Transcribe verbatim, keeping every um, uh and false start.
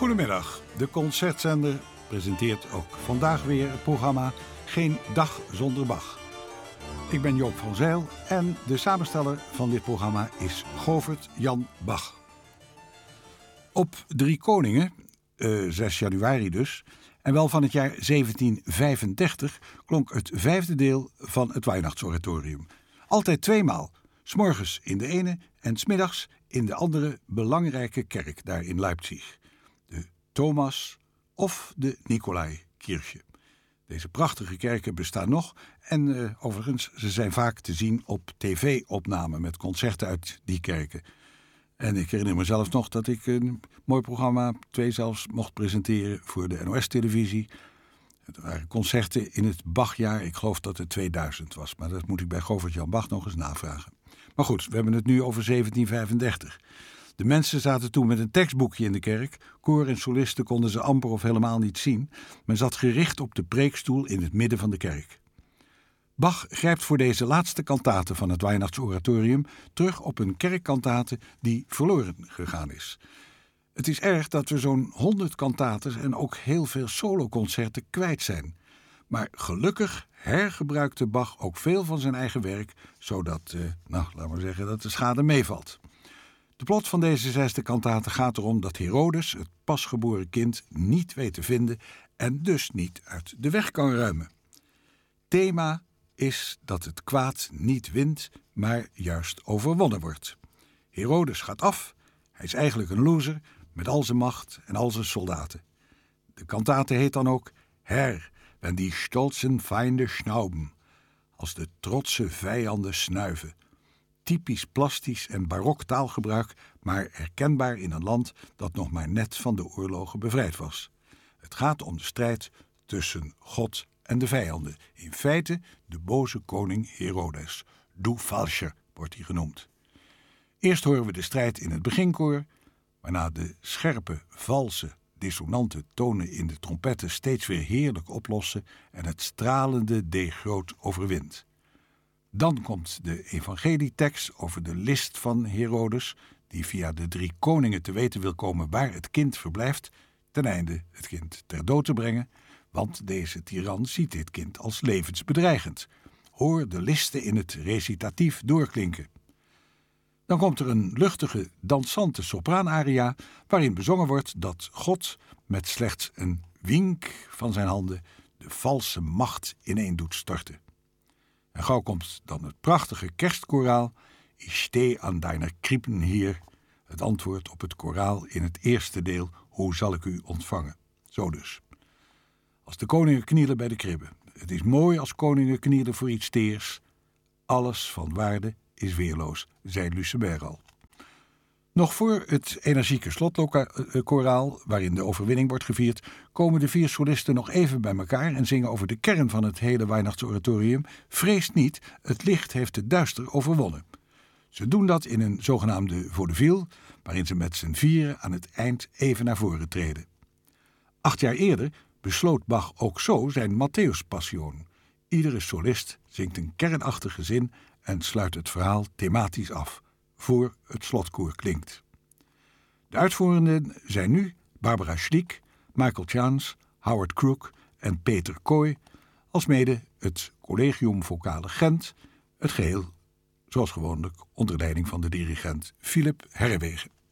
Goedemiddag. De Concertzender presenteert ook vandaag weer het programma Geen Dag Zonder Bach. Ik ben Joop van Zijl en de samensteller van dit programma is Govert Jan Bach. Op Drie Koningen, uh, zes januari dus, en wel van het jaar zeventien vijfendertig, klonk het vijfde deel van het Weihnachtsoratorium. Altijd tweemaal, 's morgens in de ene en 's middags in de andere belangrijke kerk daar in Leipzig. De Thomas of de Nicolaikirche. Deze prachtige kerken bestaan nog en uh, overigens, ze zijn vaak te zien op tv-opnamen met concerten uit die kerken. En ik herinner mezelf nog dat ik een mooi programma, twee zelfs, mocht presenteren voor de N O S-televisie. Het waren concerten in het Bachjaar, ik geloof dat het tweeduizend was, maar dat moet ik bij Govert Jan Bach nog eens navragen. Maar goed, we hebben het nu over zeventien vijfendertig. De mensen zaten toen met een tekstboekje in de kerk. Koor en solisten konden ze amper of helemaal niet zien. Men zat gericht op de preekstoel in het midden van de kerk. Bach grijpt voor deze laatste kantate van het Weihnachtsoratorium terug op een kerkkantate die verloren gegaan is. Het is erg dat we zo'n honderd kantates en ook heel veel soloconcerten kwijt zijn. Maar gelukkig hergebruikte Bach ook veel van zijn eigen werk, zodat, eh, nou, laten we zeggen, dat de schade meevalt. De plot van deze zesde kantate gaat erom dat Herodes het pasgeboren kind niet weet te vinden en dus niet uit de weg kan ruimen. Thema is dat het kwaad niet wint, maar juist overwonnen wordt. Herodes gaat af, hij is eigenlijk een loser met al zijn macht en al zijn soldaten. De kantate heet dan ook Herr, wenn die stolzen Feinde schnauben, als de trotse vijanden snuiven. Typisch plastisch en barok taalgebruik, maar herkenbaar in een land dat nog maar net van de oorlogen bevrijd was. Het gaat om de strijd tussen God en de vijanden. In feite de boze koning Herodes. Du Falscher wordt hij genoemd. Eerst horen we de strijd in het beginkoor, waarna de scherpe, valse, dissonante tonen in de trompetten steeds weer heerlijk oplossen en het stralende D groot overwint. Dan komt de evangelietekst over de list van Herodes, die via de drie koningen te weten wil komen waar het kind verblijft, ten einde het kind ter dood te brengen, want deze tiran ziet dit kind als levensbedreigend. Hoor de listen in het recitatief doorklinken. Dan komt er een luchtige, dansante sopraanaria, waarin bezongen wordt dat God met slechts een wink van zijn handen de valse macht ineen doet storten. En gauw komt dan het prachtige kerstkoraal, Ich steh an deiner Krippen hier, het antwoord op het koraal in het eerste deel, Hoe zal ik u ontvangen? Zo dus. Als de koningen knielen bij de kribben. Het is mooi als koningen knielen voor iets teers. Alles van waarde is weerloos, zei Lucebert al. Nog voor het energieke slotkoraal, waarin de overwinning wordt gevierd, komen de vier solisten nog even bij elkaar en zingen over de kern van het hele Weihnachtsoratorium. Vrees niet, het licht heeft het duister overwonnen. Ze doen dat in een zogenaamde vaudeville, waarin ze met z'n vieren aan het eind even naar voren treden. Acht jaar eerder besloot Bach ook zo zijn Matthäus-passion. Iedere solist zingt een kernachtige zin en sluit het verhaal thematisch af, voor het slotkoor klinkt. De uitvoerenden zijn nu Barbara Schlick, Michael Chance, Howard Crook en Peter Kooi, alsmede het Collegium Vocale Gent, het geheel, zoals gewoonlijk, onder leiding van de dirigent Philip Herrewegen.